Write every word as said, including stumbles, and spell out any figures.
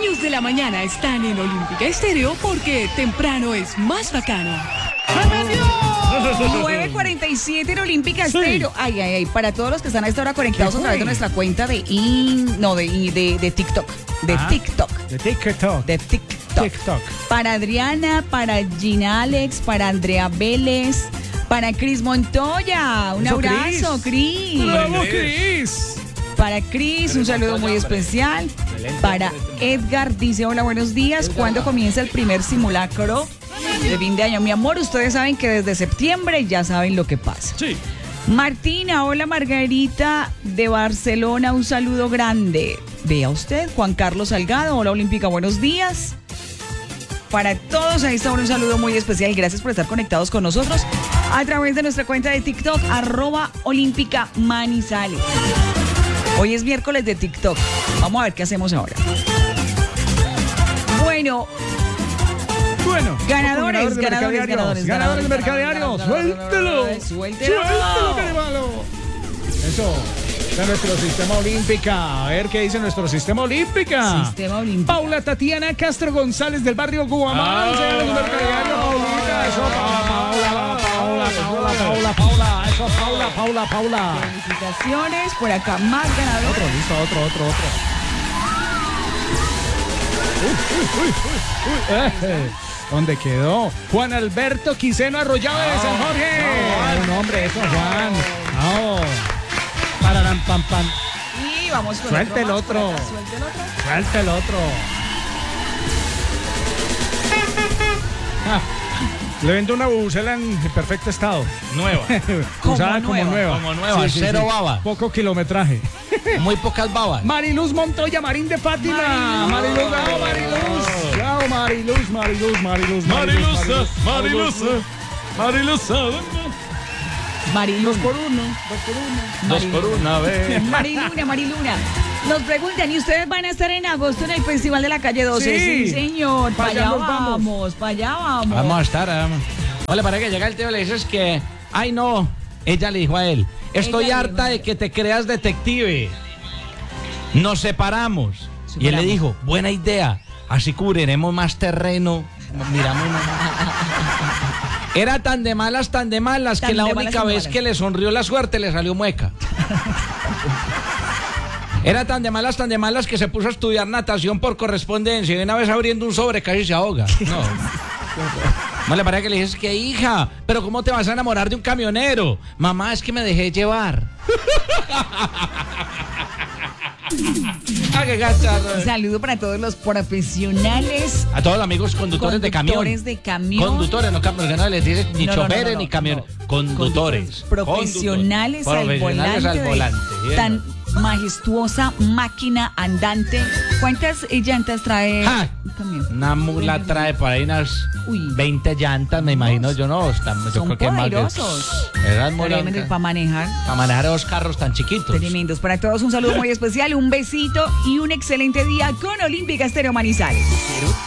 niños de la mañana están en Olímpica Estéreo porque temprano es más bacano. nueve cuarenta y siete en Olímpica Sí. Estéreo. Ay, ay, ay. Para todos los que están a esta hora conectados ¿Qué a través fue? de nuestra cuenta de in, no, de, de, de TikTok. De Ah. TikTok. De TikTok. De TikTok. TikTok. Para Adriana, para Gina Alex, para Andrea Vélez, para Cris Montoya. Un Eso, abrazo, Cris. ¡Bravo, Cris! Para Cris, un saludo muy especial. Para Edgar, dice, hola, buenos días. ¿Cuándo comienza el primer simulacro de fin de año? Mi amor, ustedes saben que desde septiembre ya saben lo que pasa. Sí. Martina, hola Margarita de Barcelona, un saludo grande. Vea usted, Juan Carlos Salgado, hola Olímpica, buenos días. Para todos a esta hora un saludo muy especial y gracias por estar conectados con nosotros a través de nuestra cuenta de TikTok, arroba Olímpica Manizales. Hoy es miércoles de TikTok. Vamos a ver qué hacemos ahora. Bueno, Bueno. ganadores, de ganadores, Mercadiarios. ganadores, Ganadores de ganadores, Mercadiarios. ganadores, Suéltelo. ganadores, suéltelo. Suéltelo, Carevalo. Eso. De nuestro sistema Olímpica. A ver qué dice nuestro sistema Olímpica. Sistema Olímpico. Paula Tatiana Castro González del barrio Guamán. Ah, señores Mercadiarios. Paulita. Eso, Paula, Paula, Paula, Paula, Paula, Paula. Eso, Paula, Paula, Paula. Felicitaciones, por acá más ganadores. Otro, listo, otro, otro, otro. Uy, uy, uy, uy, uy. Eh, ¿Dónde quedó? Juan Alberto Quiseno Arroyave de San Jorge. Un hombre, eso, Juan. No. Pararam, pam, pam. Y vamos con Suelta el más otro. por acá, Suelta el otro. Suelta el otro. Ah, le vendo una bubucela en perfecto estado. Nueva. Usada Como como nueva. nueva. Como nueva, cero baba. Poco kilometraje. Muy pocas babas. Mariluz Montoya, Marín de Fátima. Mariluz, bravo, Mariluz. Bravo, Mariluz, Mariluz, Mariluz. Marilusa, Marilusa, Marilusa. Mariluna. Dos por uno, dos por uno. Dos por una vez. Mariluna, Mariluna. Nos preguntan, ¿y ustedes van a estar en agosto en el Festival de la Calle doce? Sí. Sí, señor. Pa' Para allá allá nos vamos. vamos, para allá vamos. Vamos a estar. Vamos. Vale, para que llega el tío y le dices que, ay no, ella le dijo a él, estoy Ella le harta dijo a de él. que te creas detective. Nos separamos. Y él le Separamos. dijo, buena idea, así cubriremos más terreno. Miramos más. Era tan de malas, tan de malas, Tan que la de malas, única tan de vez malas. que le sonrió la suerte le salió mueca. Era tan de malas, tan de malas que se puso a estudiar natación por correspondencia y una vez abriendo un sobre casi se ahoga. No. No le parece que le dices que hija, pero ¿cómo te vas a enamorar de un camionero? Mamá, es que me dejé llevar. Ah, qué gacharro. Un saludo para todos los profesionales. A todos los amigos conductores, de camión. Conductores de camión. Conductores, no camioneros, no les dices ni No, no, no, choferes no, ni no, camiones. no. Conductores. Profesionales, Conductores. al volante. Profesionales al de volante. bien. Tan majestuosa máquina andante. ¿Cuántas eh, llantas trae ¡Ja! un camión? Una mula trae por ahí unas Uy. veinte llantas, me imagino. Yo no, están, yo Son creo que más de- poderosos. Esas mulas- Tremendos para manejar. para manejar dos carros tan chiquitos. Tremendos. Para todos un saludo muy especial, un besito y un excelente día con Olímpica Estéreo Manizales.